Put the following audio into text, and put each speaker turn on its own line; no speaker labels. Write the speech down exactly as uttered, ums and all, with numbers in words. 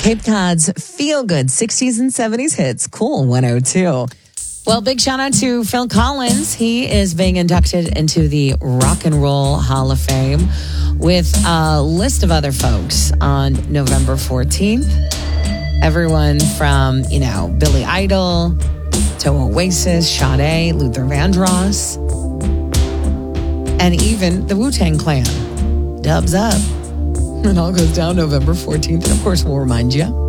Cape Cod's feel-good sixties and seventies hits. Cool one oh two. Well, big shout out to Phil Collins. He is being inducted into the Rock and Roll Hall of Fame with a list of other folks on November fourteenth. Everyone from, you know, Billy Idol to Oasis, Sade, Luther Vandross, and even the Wu-Tang Clan. Dubs up. It all goes down November fourteenth. And of course, we'll remind you